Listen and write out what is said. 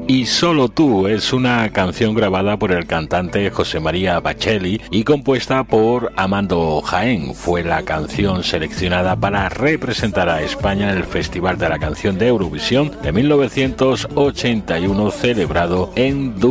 Y Solo tú es una canción grabada por el cantante José María Bacelli y compuesta por Amando Jaén. Fue la canción seleccionada para representar a España en el Festival de la Canción de Eurovisión de 1981 celebrado en